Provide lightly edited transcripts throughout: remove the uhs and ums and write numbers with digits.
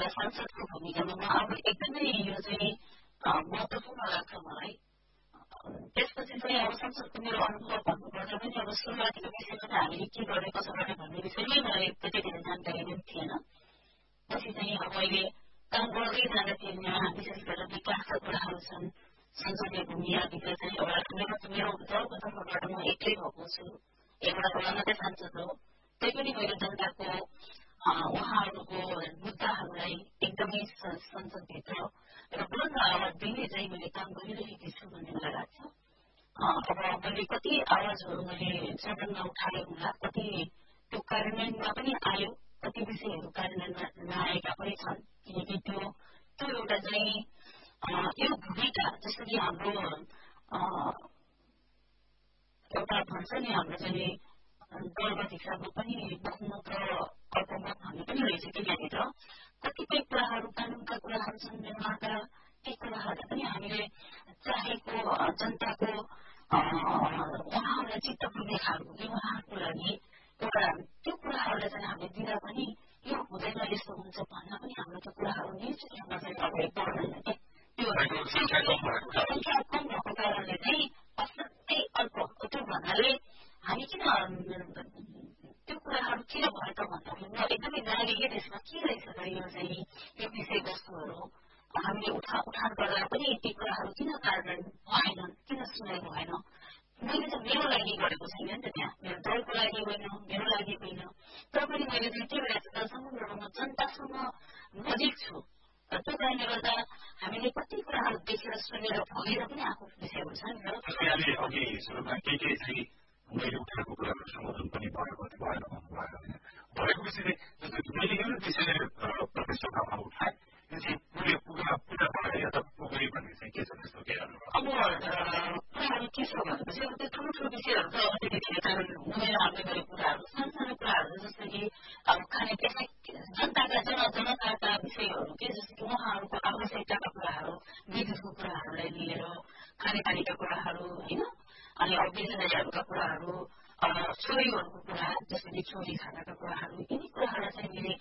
एउटा सांसदको भूमिकामा अब एकदमै यो चाहिँ महत्त्वपूर्ण लाग्छ मलाई। त्यसपछि चाहिँ अब संसदको मेरो अनुभव भन्नुपर्दा पनि अब सुरुवातीको विषयमा त हामीले के गरेको छ भन्ने विषयमै मलाई त्यति धेरै जानकारी पनि थिएन। पछि चाहिँ अब अहिले काम गर्दै जाँदाखेरि यहाँ विशेष गरेर विकासका कुराहरू छन्। संसदीय भूमिकाभित्र चाहिँ एउटा मेरो दलको तर्फबाट म एक्लै भएको छु, एउटा मात्रै सांसद हो। त्यही पनि मैले जनताको उहाँहरूको मुद्दाहरूलाई एकदमै संसदभित्र एउटा बुलन्द आवाज दिने चाहिँ मैले काम गरिरहेकी छु भन्ने मलाई लाग्छ। अब मैले कति आवाजहरू मैले सदनमा उठाए होला, कति त्यो कार्यान्वयनमा पनि आयो, कति विषयहरू कार्यान्वयनमा नआएका पनि छन्। किनकि त्यो एउटा चाहिँ यो भूमिका जसरी हाम्रो एउटा भन्छ नि हाम्रो चाहिँ दलगत हिसाबमा पनि बहुमत र अल्पमत भन्ने पनि रहेछ कि यहाँभित्र कतिपय कुराहरू कानुनका कुराहरू छन्, निर्माणका ती कुराहरू पनि हामीले चाहेको जनताको उहाँहरूलाई चित्त बुझ्ने खालको उहाँहरूको लागि एउटा त्यो कुराहरूलाई चाहिँ हामीले दिँदा पनि यो हुँदैन यस्तो हुन्छ भन्न पनि हाम्रो त्यो कुराहरू निश्चितमा चाहिँ अगाडि बढ्दैन कि त्यो संख्या कम भएको कारणले चाहिँ असाध्यै अल्प त्यो भन्नाले हामी किन त्यो कुराहरू किन भयो त भन्दाखेरि म एकदमै जानेकै त्यसमा के रहेछ त यो चाहिँ यो विषयवस्तुहरू हामीले उठान गर्दा पनि ती कुराहरू किन कार्यान्वयन भएनन्, किन सुनाइ भएन। मैले त मेरो लागि गरेको छैन नि त, त्यहाँ मेरो दलको लागि होइन, मेरो लागि होइन। तर पनि मैले चाहिँ के गरेको छु त समग्र रूपमा जनतासँग नजिक छु। त्यो कारणले गर्दा हामीले कति कुराहरू देखेर सुनेर भोगेर पनि आएको विषयहरू छ नि त। अघि सुरुमा के चाहिँ मैले उठाएको कुराहरू सम्बोधन पनि भएको भएन भन्नुभयो होइन। भएको विषय जस्तो मैले यो विषय प्रदेश सभामा उठाएँ, त्यो चाहिँ पुरा भयो या त पुग्यो भन्ने चाहिँ के छ त्यस्तो के अब कुराहरू के छ भनेपछि अब त्यो ठुलो विषयहरू त अलिकति उमेर आउने गरेको कुराहरू सानो कुराहरू जस्तो कि अब खाने बेसिक जनताका जनताका विषयहरू के जस्तो कि उहाँहरूको आवश्यकताका कुराहरू, विद्युतको कुराहरूलाई लिएर खानेपानीका कुराहरू होइन, अनि अब बिजुलीहरूका कुराहरू, छोरीहरूको कुरा जस्तो कि छोरी खानाका कुराहरू, यिनी कुराहरूलाई चाहिँ मैले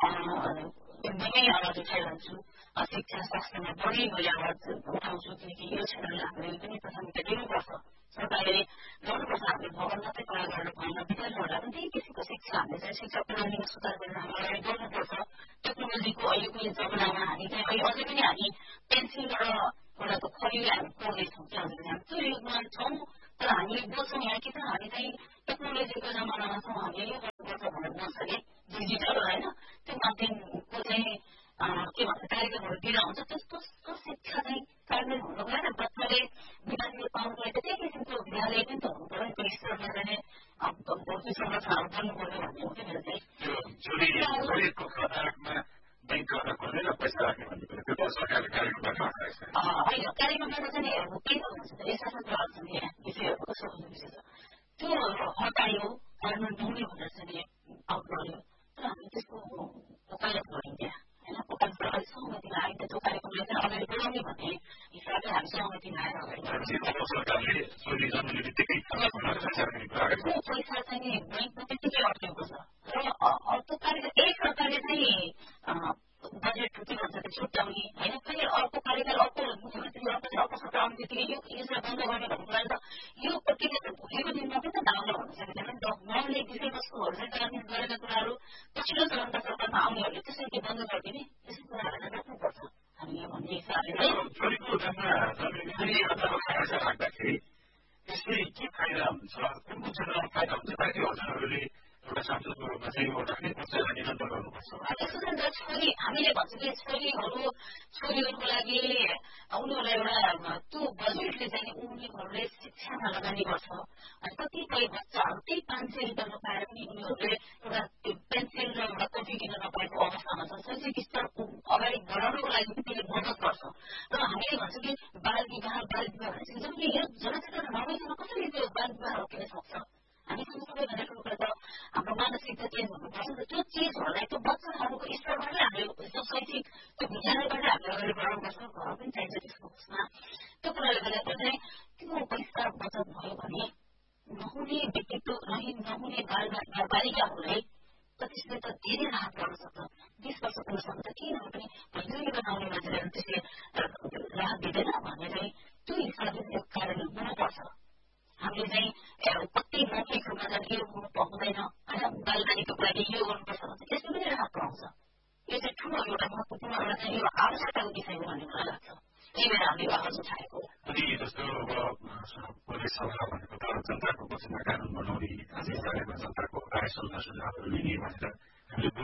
एकदमै आवाज उठाइरहन्छु। शिक्षा शास्त्रमा बढी मैले आवाज उठाउँछु किनकि यो क्षेत्रलाई हामीले पनि प्राथमिकता दिनुपर्छ। सरकारले गर्नुपर्छ, हामीले भवन मात्रै तयार गरेर भएन, विद्यालयहरूलाई पनि त्यही किसिमको शिक्षा हामीले चाहिँ शिक्षा प्रणालीमा सुधार गरेर हामीले अगाडि बढ्नुपर्छ। टेक्नोलोजीको अहिलेको यो जमानामा हामी चाहिँ अहिले अझै पनि हामी पेन्सिल र एउटा खरीले हामी पढ्दैछौँ कि अझै पनि हामी त्यो युगमा छौँ। तर हामीले बोल्छौँ यहाँ कि त हामी चाहिँ टेक्नोलोजीको जमानामा छौँ, हामीले यो गर्नुपर्छ भनेर बोल्छ कि डिजिटल होइन, त्यो माध्यमको चाहिँ के भन्छ कार्यक्रमहरू दिँदा हुन्छ। त्यस्तो शिक्षा चाहिँ कार्यान्वयन हुनु भएन। बच्चाले विद्यार्थीले पाउनुको लागि त्यही किसिमको विद्यालय पनि त हुनु पऱ्यो नि त, स्तरमा जाने भौतिक संरचनाहरू बन्नुपर्ने भन्ने हो कि मेरो चाहिँ। बैंक खाता खोलेर पैसा राख्ने भन्ने कुरा त्यो सरकारले कार्यक्रम गर्न होइन, कार्यक्रमबाट चाहिँ केही हुन्छ त यस्ता कुराहरू छन् यहाँ विषयहरू कस्तो हुने विषय छ त्यो हटायो, कार्यान्वयन नहुने भनेर चाहिँ आउट गर्यो। तर हामी त्यसको वकालत गऱ्यौँ त्यहाँ होइन, वकालत अलिक सहमतिमा आयो। त्यो कार्यक्रमलाई चाहिँ अगाडि बढाउने भन्ने हिसाबले हामी सहमतिमा आएर अगाडि त्यो पैसा चाहिँ बैंकमा त्यतिकै अड्केको छ र अर्को कार्यक्रम एक सरकारले चाहिँ बजेट के भन्छ त्यो छुट्याउने होइन, फेरि अर्को कार्यकाल अर्को मुख्यमन्त्री अर्को सरकार आउने बित्तिकै यो यसलाई बन्द गर्ने भन्ने कुरा त यो प्रतिनिधित्व भोलिको दिनमा पनि त दाउन भन्न सकिँदैन नि त। उहाँले विषयवस्तुहरू चाहिँ कार्यान्वयन गरेका कुराहरू पछिल्लो चरणका सरकारमा आउनेहरूले त्यसरी बन्द गरिदिने त्यस्तो कुराहरू चाहिँ राख्नुपर्छ हामीले भन्ने हिसाबले राख्दाखेरि यसले के फाइदा हुन्छ, कुन क्षेत्रमा फाइदा हुन्छ ताकि हजुरहरूले एउटा सांसदको रूपमा चाहिँ यो राख्नुपर्छ निरन्तर गर्नुपर्छ। छोरी हामीले भन्छ कि छोरीहरूको लागि उनीहरूलाई एउटा त्यो बजेटले चाहिँ उनीहरूले शिक्षामा लगानी गर्छ। अनि कतिपय बच्चाहरू त्यही 500 रुपियाँ नपाएर पनि उनीहरूले एउटा त्यो पेन्सिल र एउटा कपी किन्न नपाएको अवस्थामा छ। शैक्षिक स्तर अगाडि बढाउनको लागि पनि त्यसले मद्दत गर्छ। र हामीले भन्छ कि बाल विवाह भनेपछि जबकि यो जनचेतना नभइकन कसरी त्यो बाल विवाह रोकिन सक्छ। हामीसँग सबैभन्दा ठुलो कुरा त हाम्रो मानसिकता चेन्ज हुनुपर्छ नि त। त्यो चिजहरूलाई त्यो बच्चाहरूको स्तरबाटै हामीले त्यो शैक्षिक त्यो विद्यालयबाट हामीले अगाडि बढाउनुपर्छ। घर पनि चाहिन्छ त्यसको उसमा। त्यो कुराले गर्दा चाहिँ त्यो पैसा बचत भयो भने नहुने व्यक्तित्व नहुने बालिकाहरूलाई त त्यसले त धेरै राहत गर्न सक्छ। 20 वर्ष पुग्नसम्म त केही नभए पनि आउने मान्छेलाई त्यसले राहत दिँदैन भने चाहिँ त्यो हिसाबले त्यो कार्यान्वयन हुनुपर्छ हामीले चाहिँ कति मौखिक रूपमा चाहिँ यो हुँदैन होइन बालबालिकाको लागि यो गर्नुपर्छ भने त्यसले पनि राहत पाउँछ यो चाहिँ ठुलो एउटा महत्त्वपूर्ण एउटा चाहिँ यो आवश्यकताको विषय हो भन्ने मलाई लाग्छ यही भएर हामीले आवाज उठाएको अनि जस्तो अब प्रदेश सभा भनेको त जनताको पक्षमा कानुन बनाउने जनताको राय सुन्ने सुझावहरू लिने भनेर हामीले